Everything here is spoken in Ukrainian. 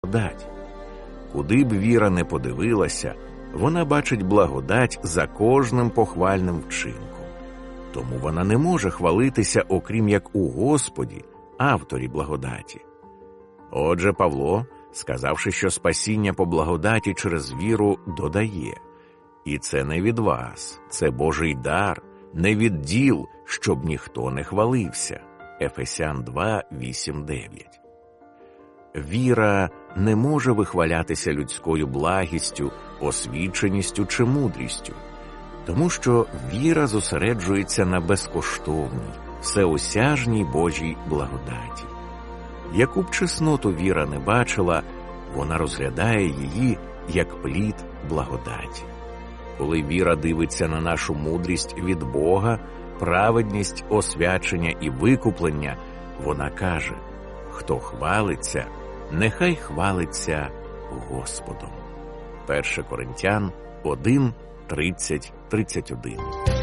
благодать. Куди б віра не подивилася, вона бачить благодать за кожним похвальним вчинком. Тому вона не може хвалитися, окрім як у Господі, авторі благодаті. Отже, Павло, сказавши, що спасіння по благодаті через віру, додає: «І це не від вас, це Божий дар, не від діл, щоб ніхто не хвалився». Ефесян 2, 8, 9. Віра не може вихвалятися людською благістю, освіченістю чи мудрістю, тому що віра зосереджується на безкоштовній, всеосяжній Божій благодаті. Яку б чесноту віра не бачила, вона розглядає її як плід благодаті. Коли віра дивиться на нашу мудрість від Бога, праведність, освячення і викуплення, вона каже: «Хто хвалиться, нехай хвалиться Господом». 1 Коринтян 1, 30, 31.